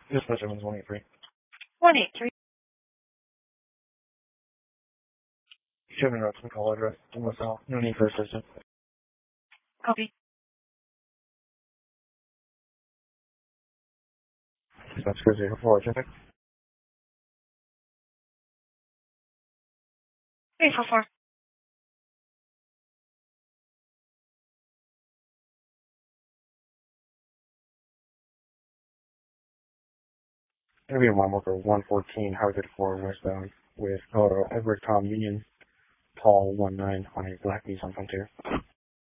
Dispatch Evans 183. 183. Chevron Road, some call address in LaSalle. No need for assistance. Copy. Dispatch 004, traffic. 344. Interview one worker 114, Highway 54 westbound with Edward Tom Union, Paul 19 on a black Nissan Frontier.